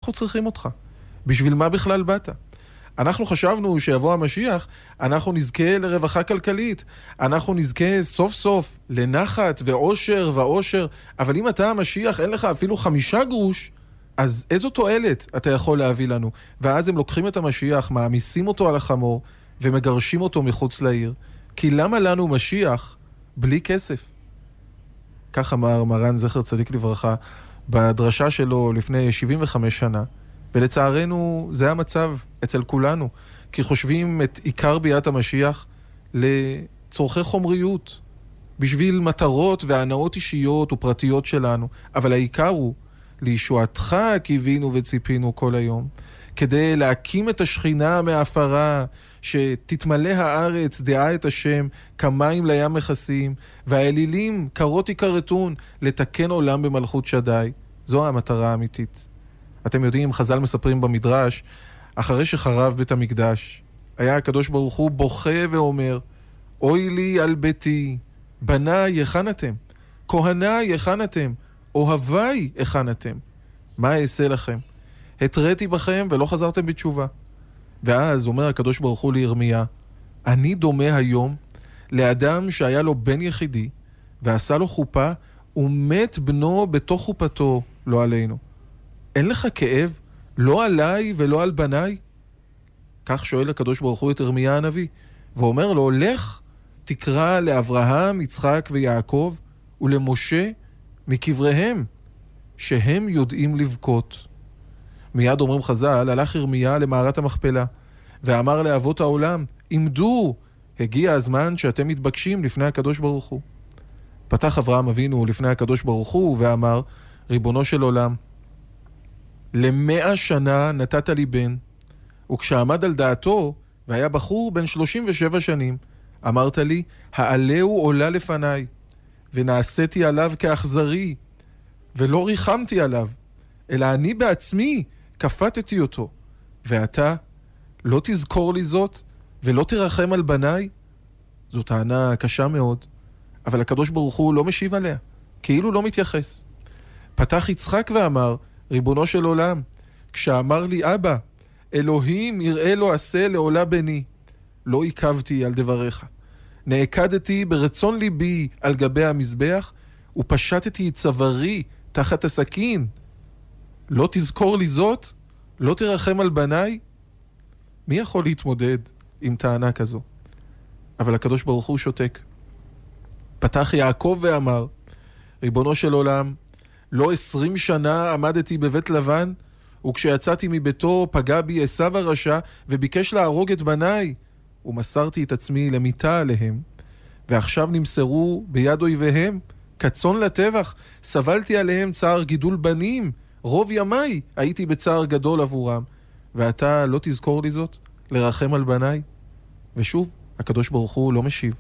אנחנו צריכים אותך. בשביל מה בכלל באת? אנחנו חשבנו שיבוא המשיח, אנחנו נזכה לרווחה כלכלית, אנחנו נזכה סוף סוף לנחת ואושר ואושר, אבל אם אתה המשיח אין לך אפילו 5 גרוש, אז איזו תועלת אתה יכול להביא לנו? ואז הם לוקחים את המשיח, מעמיסים אותו על החמור ומגרשים אותו מחוץ לעיר. כי למה לנו משיח בלי כסף? כך אמר מרן זכר צדיק לברכה בדרשה שלו לפני 75 שנה. ולצערנו זה המצב אצל כולנו, כי חושבים את עיקר ביאת המשיח לצורכי חומריות, בשביל מטרות והנאות אישיות ופרטיות שלנו, אבל העיקר הוא לישועתך קיווינו וציפינו כל היום, כדי להקים את השכינה מהעפרה, שתתמלא הארץ דעה את השם, כמים לים מכסים, והאלילים קרות יכרתון, לתקן עולם במלכות שדי. זו המטרה האמיתית. אתם יודעים, חז"ל מספרים במדרש, אחרי שחרב בית המקדש, היה הקדוש ברוך הוא בוכה ואומר, אוי לי על ביתי, בניי היכן אתם? כהניי היכן אתם? אוהביי היכן אתם? מה אעשה לכם? התרתי בכם ולא חזרתם בתשובה. ואז אומר הקדוש ברוך הוא לירמיה, אני דומה היום לאדם שהיה לו בן יחידי, ועשה לו חופה, ומת בנו בתוך חופתו, לא עלינו. אין לך כאב, לא עליי ולא על בניי? כך שואל הקדוש ברוך הוא את ירמיה הנביא, ואומר לו, לך תקרא לאברהם, יצחק ויעקב, ולמשה מקבריהם, שהם יודעים לבכות. מיד אומרים חז"ל, הלך ירמיה למערת המכפלה, ואמר לאבות העולם, עמדו, הגיע הזמן שאתם מתבקשים לפני הקדוש ברוך הוא. פתח אברהם אבינו לפני הקדוש ברוך הוא, ואמר, ריבונו של עולם, 100 שנה נתת לי בן, וכשעמד על דעתו, והיה בחור בן 37 שנים, אמרת לי, העלהו עולה לפניי, ונעשיתי עליו כאכזרי, ולא ריחמתי עליו, אלא אני בעצמי כפתתי אותו, ואתה לא תזכור לי זאת, ולא תרחם על בניי? זו טענה קשה מאוד, אבל הקדוש ברוך הוא לא משיב עליה, כאילו לא מתייחס. פתח יצחק ואמר, ריבונו של עולם, כשאמר לי אבא, אלוהים יראה לו עשה לעולה בני, לא עיכבתי על דבריך. נעקדתי ברצון ליבי על גבי המזבח, ופשטתי את צווארי תחת הסכין. לא תזכור לי זאת? לא תרחם על בניי? מי יכול להתמודד עם טענה כזו? אבל הקדוש ברוך הוא שותק. פתח יעקב ואמר, ריבונו של עולם, לא 20 שנה עמדתי בבית לבן, וכשיצאתי מביתו פגע בי עשיו הרשע וביקש להרוג את בניי, ומסרתי את עצמי למיתה עליהם, ועכשיו נמסרו ביד אויביהם, כצאן לטבח, סבלתי עליהם צער גידול בנים, רוב ימיי הייתי בצער גדול עבורם, ואתה לא תזכור לי זאת, לרחם על בניי? ושוב, הקדוש ברוך הוא לא משיב.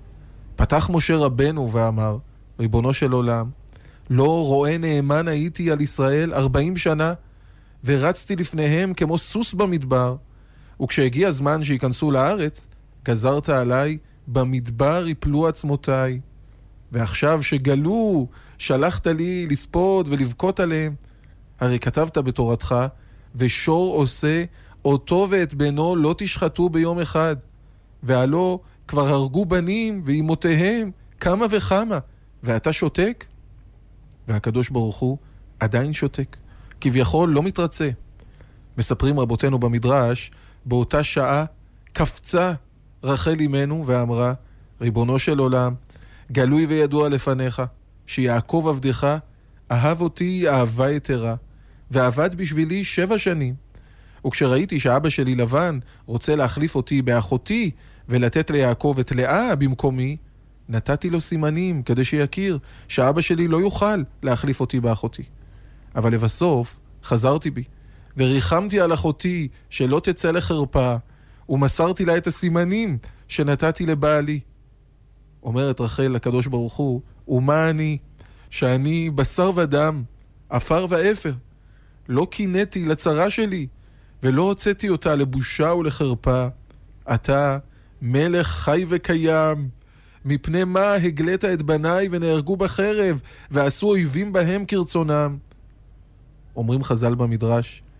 פתח משה רבנו ואמר, ריבונו של עולם, לא רואה נאמן הייתי על ישראל 40 שנה, ורצתי לפניהם כמו סוס במדבר, וכשהגיע הזמן שיכנסו לארץ, גזרת עליי, במדבר יפלו עצמותיי. ועכשיו שגלו, שלחת לי לספוד ולבכות עליהם. הרי כתבת בתורתך, ושור עושה, אותו ואת בנו לא תשחטו ביום אחד. והלא כבר הרגו בנים ואימותיהם כמה וכמה, ואתה שותק? והקדוש ברוך הוא עדיין שותק, כביכול לא מתרצה. מספרים רבותינו במדרש, באותה שעה קפצה רחל אמנו ואמרה, ריבונו של עולם, גלוי וידוע לפניך, שיעקב עבדך אהב אותי אהבה יתרה, ועבד בשבילי 7 שנים. וכשראיתי שאבא שלי לבן רוצה להחליף אותי באחותי ולתת ליעקב את לאה במקומי, נתתי לו סימנים כדי שיכיר שאבא שלי לא יוכל להחליף אותי באחותי. אבל לבסוף חזרתי בי וריחמתי על אחותי שלא תצא לחרפה, ומסרתי לה את הסימנים שנתתי לבעלי. אומרת רחל לקדוש ברוך הוא, ומה אני? שאני בשר ודם, אפר ואפר. לא קינאתי לצרה שלי, ולא הוצאתי אותה לבושה ולחרפה. אתה מלך חי וקיים, מפני מה הגלת את בניי ונהרגו בחרב, ועשו אויבים בהם כרצונם. אומרים חז"ל במדרש,